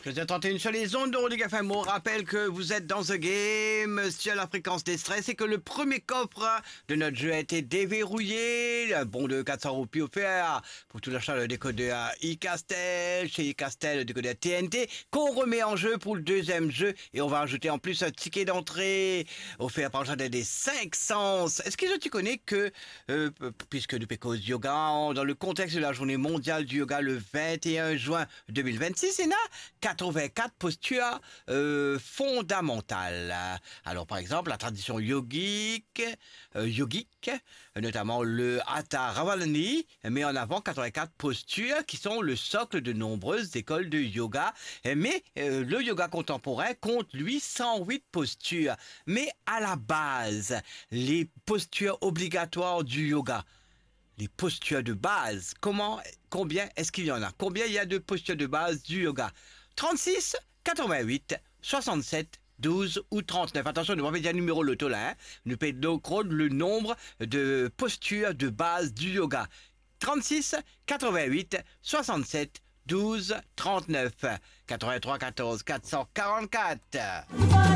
13h31 sur les ondes de Rodrigue FM. On rappelle que vous êtes dans The Game sur la fréquence des stress et que le premier coffre de notre jeu a été déverrouillé. Un bon de 400 roupies offert pour tout l'achat le décodeur iCastel, chez iCastel le décodeur TNT qu'on remet en jeu pour le deuxième jeu et on va ajouter en plus un ticket d'entrée offert par Jardin des 5 sens. Est-ce que tu connais que, puisque nous Pécos Yoga, dans le contexte de la journée mondiale du yoga le 21 juin 2026, il y en a 84 postures fondamentales. Alors par exemple, la tradition yogique, notamment le Hatha Ravalani, met en avant 84 postures qui sont le socle de nombreuses écoles de yoga. Mais le yoga contemporain compte, lui, 108 postures. Mais à la base, les postures obligatoires du yoga, les postures de base, combien est-ce qu'il y en a? Combien il y a de postures de base du yoga? 36, 88, 67, 12 ou 39. Attention, ne pas dire numéro loto là. Hein. Nous payons donc le nombre de postures de base du yoga. 36, 88, 67, 12, 39. 83 14 444.